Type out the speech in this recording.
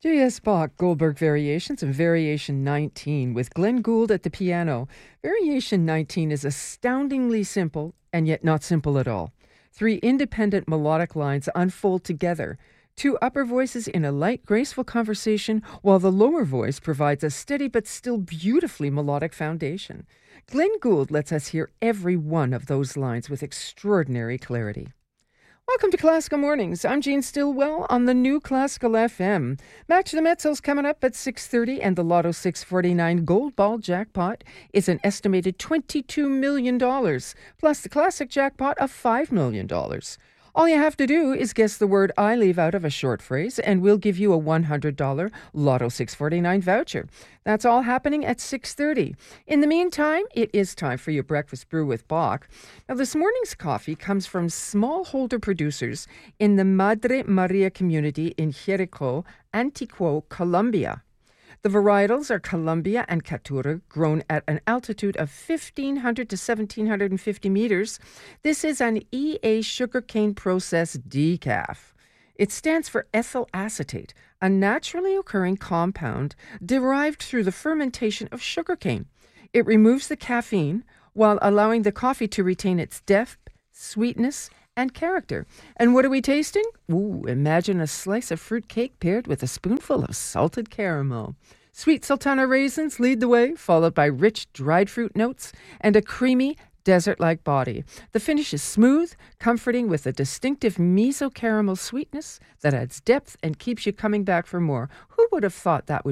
J.S. Bach, Goldberg Variations, and Variation 19 with Glenn Gould at the piano. Variation 19 is astoundingly simple and yet not simple at all. 3 independent melodic lines unfold together. 2 upper voices in a light, graceful conversation, while the lower voice provides a steady but still beautifully melodic foundation. Glenn Gould lets us hear every one of those lines with extraordinary clarity. Welcome to Classical Mornings. I'm Jean Stillwell on the new Classical FM. Match the Metzels coming up at 6:30, and the Lotto 649 Gold Ball jackpot is an estimated $22 million, plus the classic jackpot of $5 million. All you have to do is guess the word I leave out of a short phrase, and we'll give you a $100 Lotto 649 voucher. That's all happening at 6:30. In the meantime, it is time for your breakfast brew with Bach. Now, this morning's coffee comes from smallholder producers in the Madre Maria community in Jericho, Antiquo, Colombia. The varietals are Colombia and Caturra, grown at an altitude of 1,500 to 1,750 meters. This is an EA sugarcane process decaf. It stands for ethyl acetate, a naturally occurring compound derived through the fermentation of sugarcane. It removes the caffeine while allowing the coffee to retain its depth, sweetness, and character. And what are we tasting? Ooh, imagine a slice of fruit cake paired with a spoonful of salted caramel. Sweet sultana raisins lead the way, followed by rich dried fruit notes and a creamy desert-like body. The finish is smooth, comforting with a distinctive meso-caramel sweetness that adds depth and keeps you coming back for more. Who would have thought that would